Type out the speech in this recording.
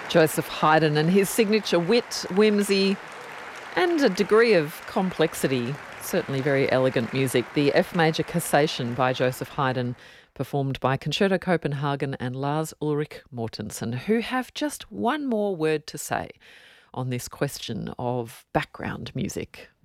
Joseph Haydn and his signature wit, whimsy, and a degree of complexity. Certainly very elegant music. The F major Cassation by Joseph Haydn, performed by Concerto Copenhagen and Lars Ulrich Mortensen, who have just one more word to say on this question of background music.